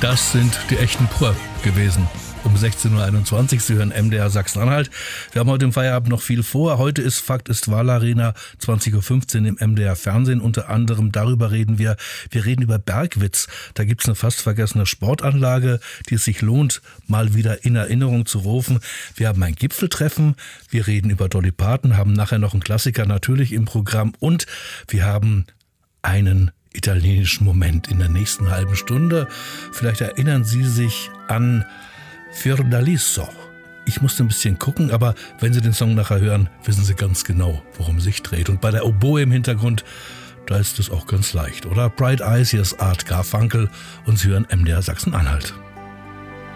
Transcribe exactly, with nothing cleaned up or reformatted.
Das sind die echten Pur gewesen. Um sechzehn Uhr einundzwanzig, Sie hören M D R Sachsen-Anhalt. Wir haben heute im Feierabend noch viel vor. Heute ist Fakt ist Wahlarena, zwanzig Uhr fünfzehn im M D R Fernsehen. Unter anderem darüber reden wir. Wir reden über Bergwitz. Da gibt's eine fast vergessene Sportanlage, die es sich lohnt, mal wieder in Erinnerung zu rufen. Wir haben ein Gipfeltreffen. Wir reden über Dolly Parton, haben nachher noch einen Klassiker natürlich im Programm. Und wir haben einen italienischen Moment in der nächsten halben Stunde. Vielleicht erinnern Sie sich an Fiordaliso. Ich musste ein bisschen gucken, aber wenn Sie den Song nachher hören, wissen Sie ganz genau, worum es sich dreht. Und bei der Oboe im Hintergrund, da ist es auch ganz leicht, oder? Bright Eyes, hier ist Art Garfunkel und Sie hören M D R Sachsen-Anhalt.